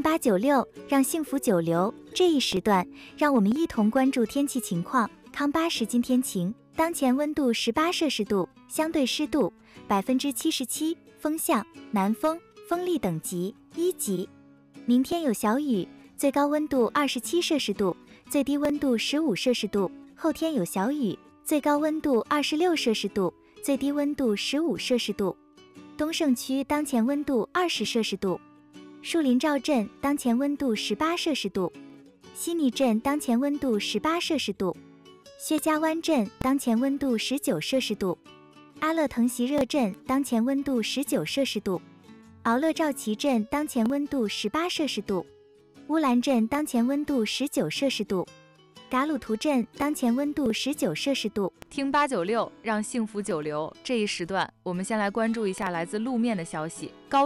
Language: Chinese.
听896，让幸福久留。这一时段，让我们一同关注天气情况。康巴时今天晴，当前温度18摄氏度，相对湿度77%，风向南风，风力等级1级。明天有小雨，最高温度27摄氏度，最低温度15摄氏度。后天有小雨，最高温度26摄氏度，最低温度15摄氏度。东胜区当前温度20摄氏度，树林赵镇当前温度18摄氏度，西拟镇当前温度18摄氏度，薛家湾镇当前温度19摄氏度，阿勒腾席热镇当前温度19摄氏度，敖勒赵旗镇当前温度18摄氏度，乌兰镇当前温度19摄氏度，嘎鲁图镇当前温度19摄氏度。 听896，让幸福久留。这一时段，我们先来关注一下来自路面的消息。高